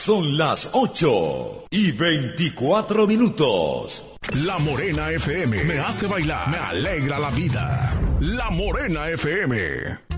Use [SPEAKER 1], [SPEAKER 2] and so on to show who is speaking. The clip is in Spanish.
[SPEAKER 1] Son las 8:24.
[SPEAKER 2] La Morena FM me hace bailar, me alegra la vida. La Morena FM.